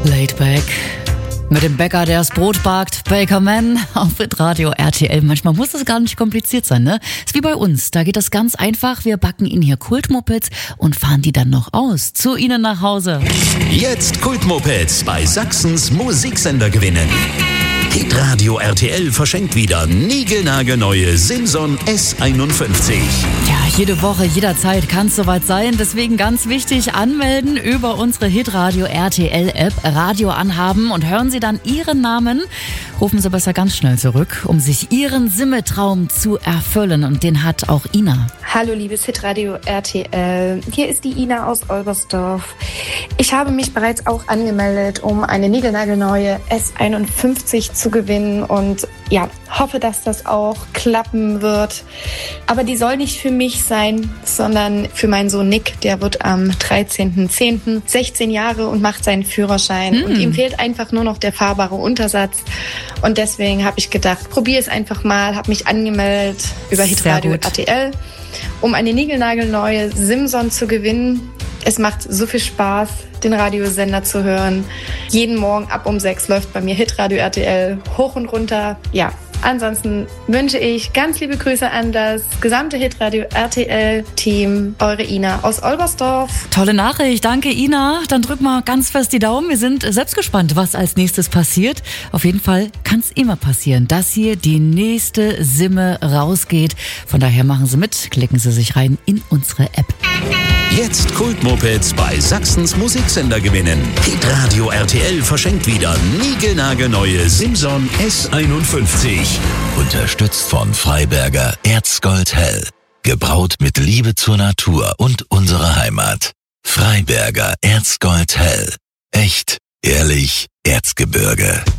Laid Back. Mit dem Bäcker, der das Brot backt, Bakerman auf Radio RTL. Manchmal muss es gar nicht kompliziert sein, ne? Ist wie bei uns, da geht das ganz einfach. Wir backen Ihnen hier Kultmopeds und fahren die dann noch aus. Zu Ihnen nach Hause. Jetzt Kultmopeds bei Sachsens Musiksender gewinnen. Hitradio RTL verschenkt wieder niegelnagelneue Simson S51. Ja, jede Woche, jederzeit kann es soweit sein. Deswegen ganz wichtig, anmelden über unsere Hitradio RTL App, Radio anhaben und hören Sie dann Ihren Namen. Rufen Sie besser ganz schnell zurück, um sich Ihren Simmetraum zu erfüllen. Und den hat auch Ina. Hallo liebes Hitradio RTL, hier ist die Ina aus Olbersdorf. Ich habe mich bereits auch angemeldet, um eine niegelnagelneue S51 zu gewinnen und ja, hoffe, dass das auch klappen wird. Aber die soll nicht für mich sein, sondern für meinen Sohn Nick. Der wird am 13.10. 16 Jahre und macht seinen Führerschein. Und ihm fehlt einfach nur noch der fahrbare Untersatz. Und deswegen habe ich gedacht, probiere es einfach mal, habe mich angemeldet über Hitradio RTL, um eine niegelnagelneue Simson zu gewinnen. Es macht so viel Spaß, den Radiosender zu hören. Jeden Morgen ab um 6 läuft bei mir Hitradio RTL hoch und runter. Ja, ansonsten wünsche ich ganz liebe Grüße an das gesamte Hitradio RTL-Team. Eure Ina aus Olbersdorf. Tolle Nachricht, danke Ina. Dann drück mal ganz fest die Daumen. Wir sind selbst gespannt, was als nächstes passiert. Auf jeden Fall kann es immer passieren, dass hier die nächste Simme rausgeht. Von daher machen Sie mit, klicken Sie sich rein in unsere App. Jetzt Kultmopeds bei Sachsens Musiksender gewinnen. Hitradio RTL verschenkt wieder niegelnagelneue Simson S51. Unterstützt von Freiberger Erzgold Hell. Gebraut mit Liebe zur Natur und unserer Heimat. Freiberger Erzgold Hell. Echt, ehrlich, Erzgebirge.